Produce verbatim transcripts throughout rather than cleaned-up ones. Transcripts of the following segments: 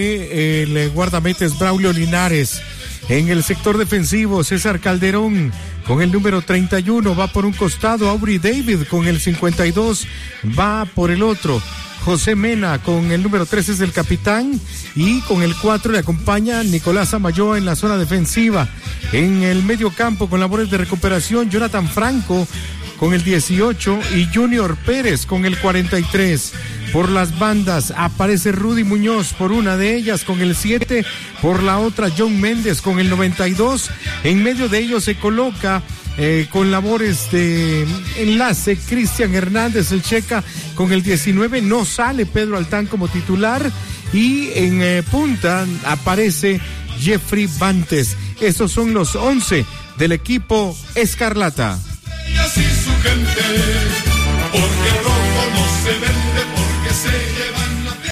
El guardameta es Braulio Linares. En el sector defensivo, César Calderón con el número treinta y uno va por un costado, Aubrey David con el cincuenta y dos va por el otro. José Mena con el número tres es el capitán y con el cuatro le acompaña Nicolás Amayoa en la zona defensiva. En el medio campo con labores de recuperación, Jonathan Franco con el dieciocho y Junior Pérez con el cuarenta y tres. Por las bandas aparece Rudy Muñoz por una de ellas con el siete, por la otra John Méndez con el noventa y dos. En medio de ellos se coloca eh, con labores de enlace Cristian Hernández, el checa, con el diecinueve. No sale Pedro Altán como titular y en eh, punta aparece Jeffrey Bantes. Esos son los once del equipo Escarlata. Y su gente, porque el rojo no se vende, porque se llevan la...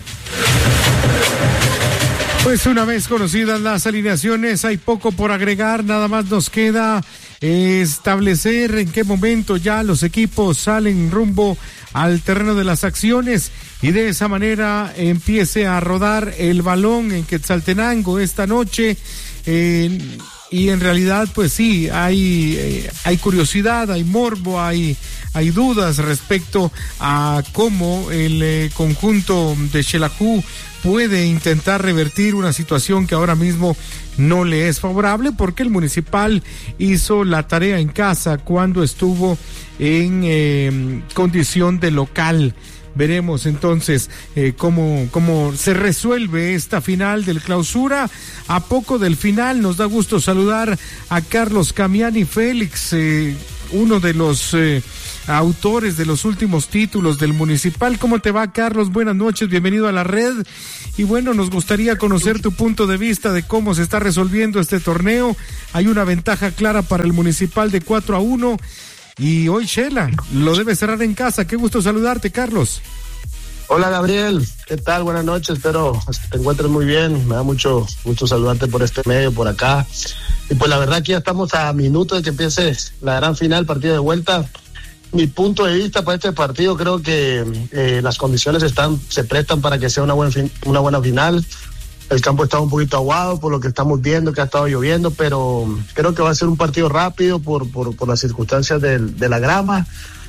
Pues una vez conocidas las alineaciones, hay poco por agregar, nada más nos queda establecer en qué momento ya los equipos salen rumbo al terreno de las acciones y de esa manera empiece a rodar el balón en Quetzaltenango esta noche. Eh, Y en realidad, pues sí, hay eh, hay curiosidad, hay morbo, hay hay dudas respecto a cómo el eh, conjunto de Xelajú puede intentar revertir una situación que ahora mismo no le es favorable, porque el Municipal hizo la tarea en casa cuando estuvo en eh, condición de local. Veremos entonces eh, cómo, cómo se resuelve esta final del Clausura. A poco del final nos da gusto saludar a Carlos Camiani Félix, eh, uno de los eh, autores de los últimos títulos del Municipal. ¿Cómo te va, Carlos? Buenas noches, bienvenido a la red. Y bueno, nos gustaría conocer tu punto de vista de cómo se está resolviendo este torneo. Hay una ventaja clara para el Municipal de cuatro a uno. Y hoy Xela lo debe cerrar en casa. Qué gusto saludarte, Carlos. Hola, Gabriel, ¿qué tal? Buenas noches, espero que te encuentres muy bien. Me da mucho gusto saludarte por este medio, por acá. Y pues la verdad que ya estamos a minutos de que empiece la gran final, partido de vuelta. Mi punto de vista para este partido, creo que eh, las condiciones están se prestan para que sea una, buen fin, una buena final. El campo está un poquito aguado por lo que estamos viendo, que ha estado lloviendo, pero creo que va a ser un partido rápido por, por, por las circunstancias de, de la grama.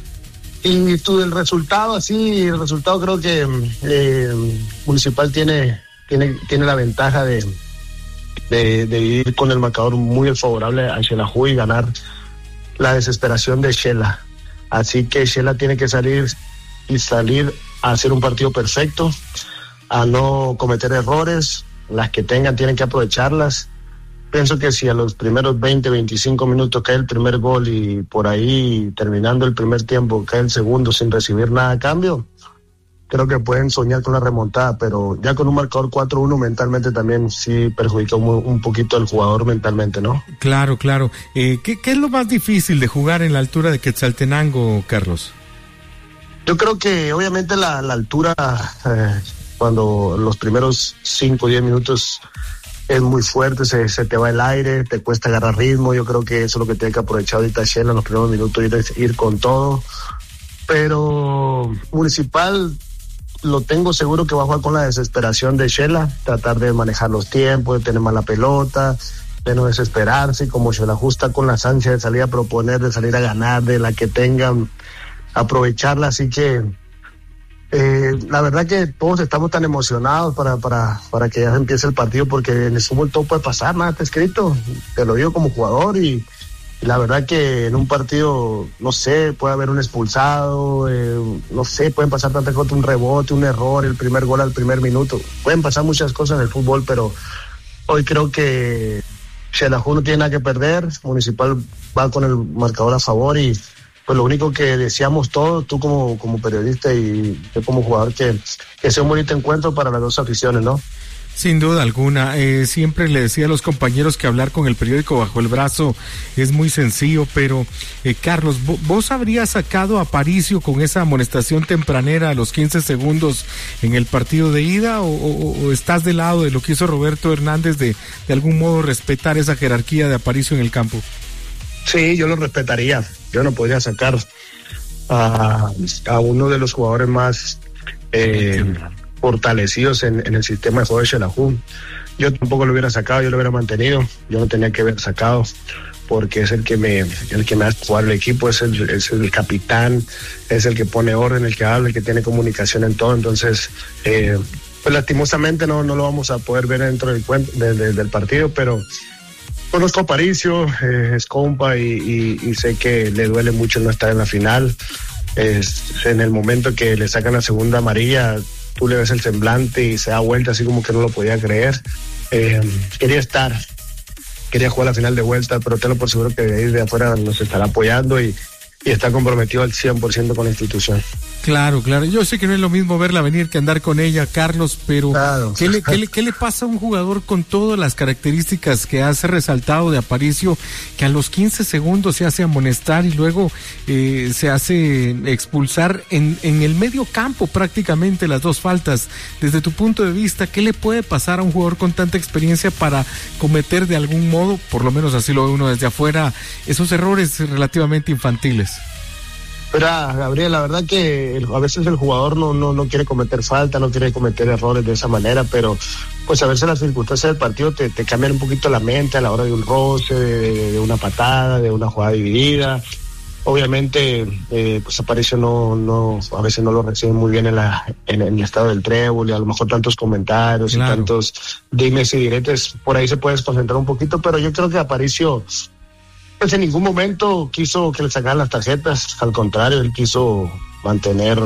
Y tú, el resultado, así, el resultado creo que eh, Municipal tiene, tiene, tiene la ventaja de, de, de ir con el marcador muy favorable a Xelajú y ganar la desesperación de Xela. Así que Xela tiene que salir y salir a hacer un partido perfecto, a no cometer errores, las que tengan tienen que aprovecharlas. Pienso que si a los primeros veinte, veinticinco minutos cae el primer gol y por ahí terminando el primer tiempo cae el segundo sin recibir nada a cambio, creo que pueden soñar con la remontada, pero ya con un marcador cuatro uno mentalmente también sí perjudica un, un poquito al jugador mentalmente, ¿no? Claro, claro. Eh, ¿qué, ¿Qué es lo más difícil de jugar en la altura de Quetzaltenango, Carlos? Yo creo que obviamente la, la altura... Eh, cuando los primeros cinco o diez minutos es muy fuerte, se, se te va el aire, te cuesta agarrar ritmo. Yo creo que eso es lo que tiene que aprovechar ahorita Xela en los primeros minutos, ir, ir con todo. Pero Municipal lo tengo seguro que va a jugar con la desesperación de Xela, tratar de manejar los tiempos, de tener mala pelota, de no desesperarse, como Xela justa con las ansias de salir a proponer, de salir a ganar, de la que tengan, aprovecharla. Así que Eh, la verdad que todos estamos tan emocionados para, para, para que ya empiece el partido, porque en el fútbol todo puede pasar, nada está escrito, te lo digo como jugador, y, y la verdad que en un partido, no sé, puede haber un expulsado, eh, no sé, pueden pasar tantas cosas, un rebote, un error, el primer gol al primer minuto, pueden pasar muchas cosas en el fútbol, pero hoy creo que Xelajú no tiene nada que perder, Municipal va con el marcador a favor y pues lo único que deseamos todos, tú como, como periodista y yo como jugador, que, que sea un bonito encuentro para las dos aficiones, ¿no? Sin duda alguna, eh, siempre le decía a los compañeros que hablar con el periódico bajo el brazo es muy sencillo, pero eh, Carlos, ¿vos habrías sacado a Aparicio con esa amonestación tempranera a los quince segundos en el partido de ida o, o, o estás del lado de lo que hizo Roberto Hernández de, de algún modo respetar esa jerarquía de Aparicio en el campo? Sí, yo lo respetaría. Yo no podría sacar a, a uno de los jugadores más eh, fortalecidos en, en el sistema de juego de Xelajú. Yo tampoco lo hubiera sacado, yo lo hubiera mantenido, yo no tenía que haber sacado, porque es el que me el que me hace jugar el equipo, es el, es el capitán, es el que pone orden, el que habla, el que tiene comunicación en todo. Entonces, eh, pues lastimosamente no, no lo vamos a poder ver dentro del, de, de, del partido, pero conozco a Aparicio, eh, es compa y, y, y sé que le duele mucho no estar en la final. Es, en el momento que le sacan la segunda amarilla, tú le ves el semblante y se da vuelta así como que no lo podía creer. Eh, quería estar, quería jugar la final de vuelta, pero tenlo por seguro que de ahí de afuera nos estará apoyando y, y está comprometido al cien por ciento con la institución. Claro, claro. Yo sé que no es lo mismo verla venir que andar con ella, Carlos, pero claro. ¿qué, le, qué, le, ¿qué le pasa a un jugador con todas las características que hace resaltado de Aparicio, que a los quince segundos se hace amonestar y luego eh, se hace expulsar en, en el medio campo prácticamente las dos faltas? Desde tu punto de vista, ¿qué le puede pasar a un jugador con tanta experiencia para cometer de algún modo, por lo menos así lo ve uno desde afuera, esos errores relativamente infantiles? Mira, Gabriel, la verdad que el, a veces el jugador no, no, no quiere cometer falta, no quiere cometer errores de esa manera, pero pues a veces las circunstancias del partido te, te cambian un poquito la mente a la hora de un roce, de, de una patada, de una jugada dividida. Obviamente, eh, pues Aparicio no, no, a veces no lo recibe muy bien en, la, en, en el estado del trébol, y a lo mejor tantos comentarios claro. y tantos dimes y diretes, por ahí se puede desconcentrar un poquito, pero yo creo que Aparicio pues en ningún momento quiso que le sacaran las tarjetas, al contrario, él quiso mantener,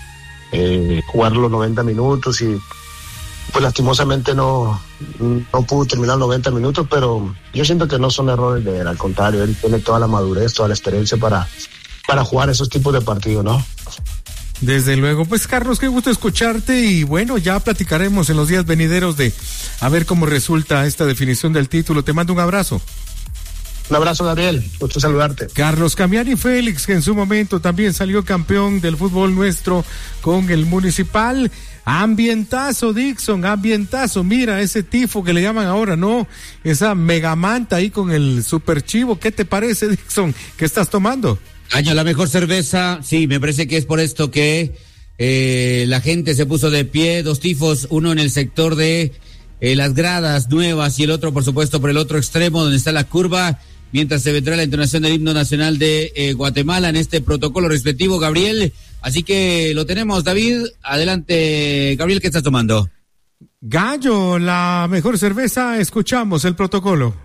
eh, jugar los noventa minutos y pues lastimosamente no, no pudo terminar los noventa minutos, pero yo siento que no son errores de él, al contrario, él tiene toda la madurez, toda la experiencia para, para jugar esos tipos de partidos, ¿no? Desde luego, pues Carlos, qué gusto escucharte y bueno, ya platicaremos en los días venideros de a ver cómo resulta esta definición del título. Te mando un abrazo. Un abrazo, Gabriel, gusto saludarte. Carlos Camiani Félix, que en su momento también salió campeón del fútbol nuestro con el Municipal. Ambientazo, Dixon, ambientazo. Mira ese tifo que le llaman ahora, ¿no? Esa megamanta ahí con el super chivo. ¿Qué te parece, Dixon? ¿Qué estás tomando? Año, la mejor cerveza. Sí, me parece que es por esto que eh, la gente se puso de pie. Dos tifos, uno en el sector de eh, las gradas nuevas y el otro, por supuesto, por el otro extremo donde está la curva, mientras se vendrá la entonación del himno nacional de eh, Guatemala en este protocolo respectivo, Gabriel. Así que lo tenemos, David. Adelante, Gabriel, ¿qué estás tomando? Gallo, la mejor cerveza. Escuchamos el protocolo.